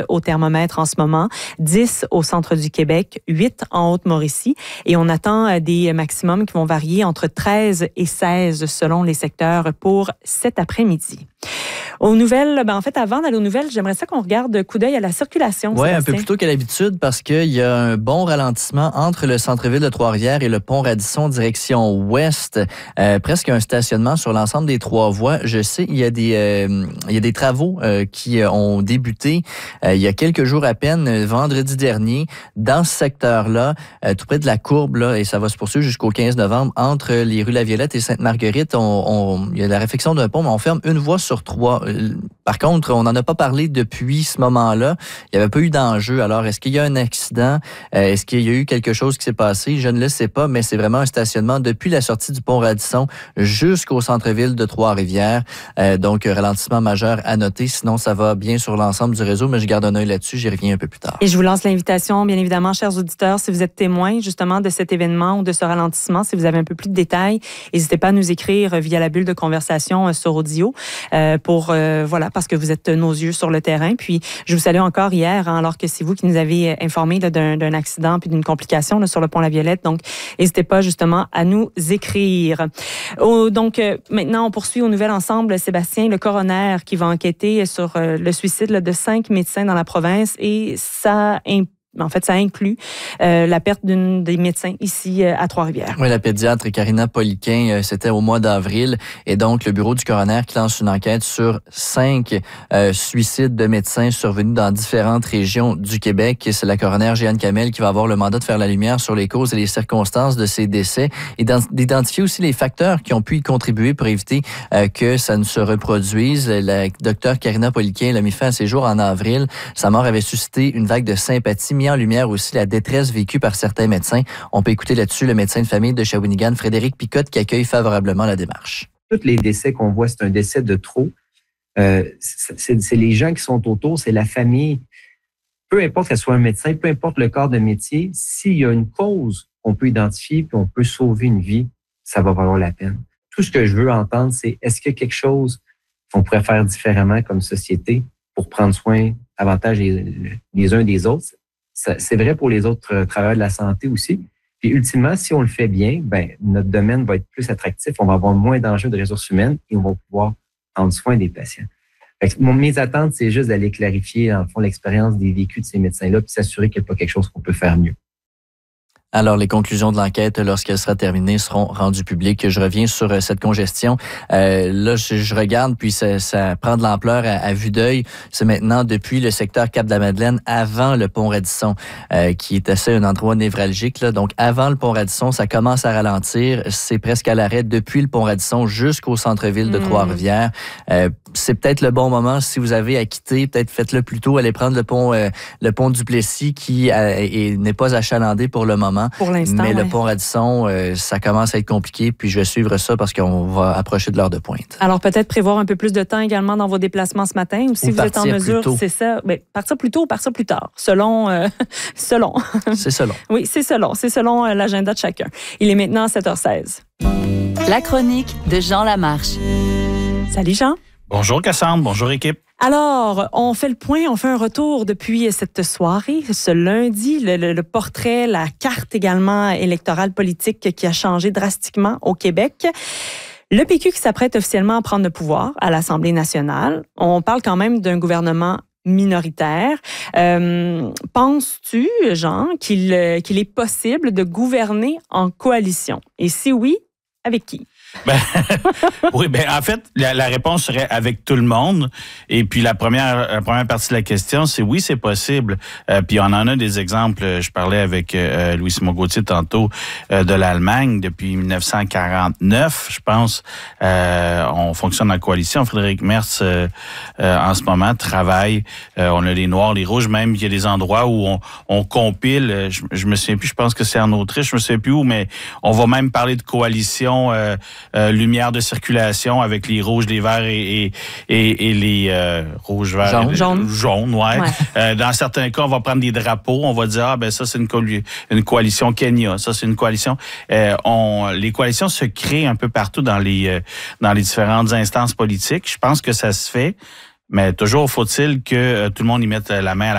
au thermomètre en ce moment, 10 au centre du Québec, 8 en Haute-Mauricie. Et on attend des maximums qui vont varier entre 13 et 16 selon les secteurs pour cet après-midi. Aux nouvelles, avant d'aller aux nouvelles, j'aimerais ça qu'on regarde coup d'œil à la circulation. Oui, un peu plus tôt qu'à l'habitude parce qu'il y a un bon ralentissement entre le centre-ville de Trois-Rivières et le pont Radisson direction ouest. Presque un stationnement sur l'ensemble des trois voies. Je sais, il y a des travaux qui ont débuté il y a quelques jours à peine, vendredi dernier, dans ce secteur-là, tout près de la courbe, là, et ça va se poursuivre jusqu'au 15 novembre, entre les rues La-Violette et Sainte-Marguerite. Il y a la réfection d'un pont, mais on ferme une voie sur 3. Par contre, on n'en a pas parlé depuis ce moment-là. Il n'y avait pas eu d'enjeu. Alors, est-ce qu'il y a un accident? Est-ce qu'il y a eu quelque chose qui s'est passé? Je ne le sais pas, mais c'est vraiment un stationnement depuis la sortie du pont Radisson jusqu'au centre-ville de Trois-Rivières. Donc, ralentissement majeur à noter. Sinon, ça va bien sur l'ensemble du réseau, mais je garde un œil là-dessus. J'y reviens un peu plus tard. Et je vous lance l'invitation, bien évidemment, chers auditeurs, si vous êtes témoins justement de cet événement ou de ce ralentissement, si vous avez un peu plus de détails, n'hésitez pas à nous écrire via la bulle de conversation sur Audio parce que vous êtes nos yeux sur le terrain. Puis, je vous salue encore hier, alors que c'est vous qui nous avez informés d'un accident puis d'une complication sur le pont La-Violette. Donc, n'hésitez pas justement à nous écrire. Maintenant, on poursuit aux nouvelles ensemble. Sébastien, le coroner qui va enquêter sur le suicide de 5 médecins dans la province et ça inclut la perte d'une des médecins ici à Trois-Rivières. Oui, la pédiatre Karina Poliquin, c'était au mois d'avril. Et donc, le bureau du coroner qui lance une enquête sur 5 suicides de médecins survenus dans différentes régions du Québec. C'est la coroner Jeanne Kamel qui va avoir le mandat de faire la lumière sur les causes et les circonstances de ces décès et d'identifier aussi les facteurs qui ont pu y contribuer pour éviter que ça ne se reproduise. La docteure Karina Poliquin l'a mis fin à ses jours en avril. Sa mort avait suscité une vague de sympathie, mis en lumière aussi la détresse vécue par certains médecins. On peut écouter là-dessus le médecin de famille de Shawinigan, Frédéric Picotte, qui accueille favorablement la démarche. Tous les décès qu'on voit, c'est un décès de trop. C'est les gens qui sont autour, c'est la famille. Peu importe qu'elle soit un médecin, peu importe le corps de métier, s'il y a une cause qu'on peut identifier puis on peut sauver une vie, ça va valoir la peine. Tout ce que je veux entendre, c'est est-ce qu'il y a quelque chose qu'on pourrait faire différemment comme société pour prendre soin avantage les uns des autres? C'est vrai pour les autres travailleurs de la santé aussi. Puis ultimement, si on le fait bien, notre domaine va être plus attractif, on va avoir moins d'enjeux de ressources humaines et on va pouvoir prendre soin des patients. Mes attentes, c'est juste d'aller clarifier, en fond, l'expérience des vécus de ces médecins-là puis s'assurer qu'il n'y a pas quelque chose qu'on peut faire mieux. Alors, les conclusions de l'enquête, lorsqu'elle sera terminée, seront rendues publiques. Je reviens sur cette congestion. Là, je regarde, puis ça prend de l'ampleur à vue d'œil. C'est maintenant depuis le secteur Cap-de-la-Madeleine, avant le pont Radisson, qui est assez un endroit névralgique. Là. Donc, avant le pont Radisson, ça commence à ralentir. C'est presque à l'arrêt depuis le pont Radisson jusqu'au centre-ville de Trois-Rivières. C'est peut-être le bon moment. Si vous avez à quitter, peut-être faites-le plus tôt. Allez prendre le pont Duplessis qui n'est pas achalandé pour le moment. Pour l'instant, mais le pont Radisson, ça commence à être compliqué, puis je vais suivre ça parce qu'on va approcher de l'heure de pointe. Alors, peut-être prévoir un peu plus de temps également dans vos déplacements ce matin, ou si vous êtes en mesure, c'est ça, partir plus tôt ou partir plus tard, selon. C'est selon. Oui, c'est selon l'agenda de chacun. Il est maintenant 7h16. La chronique de Jean Lamarche. Salut Jean. Bonjour Cassandre, bonjour équipe. Alors, on fait le point, on fait un retour depuis cette soirée, ce lundi, le portrait, la carte également électorale politique qui a changé drastiquement au Québec. Le PQ qui s'apprête officiellement à prendre le pouvoir à l'Assemblée nationale. On parle quand même d'un gouvernement minoritaire. Penses-tu, Jean, qu'il est possible de gouverner en coalition? Et si oui, avec qui? Oui, en fait, la réponse serait avec tout le monde. Et puis la première partie de la question, c'est oui, c'est possible. Puis on en a des exemples. Je parlais avec Louis-Simon Gauthier tantôt de l'Allemagne depuis 1949, je pense. On fonctionne en coalition. Frédéric Merz, en ce moment, travaille. On a les Noirs, les Rouges, même. Il y a des endroits où on compile. Je me souviens plus, je pense que c'est en Autriche, je me souviens plus où, mais on va même parler de coalition lumière de circulation avec les rouges, les verts et les rouges, verts, jaunes, ouais. Dans certains cas, on va prendre des drapeaux, on va dire ça c'est une coalition Kenya, ça c'est une coalition. Les coalitions se créent un peu partout dans les différentes instances politiques. Je pense que ça se fait, mais toujours faut-il que tout le monde y mette la main à la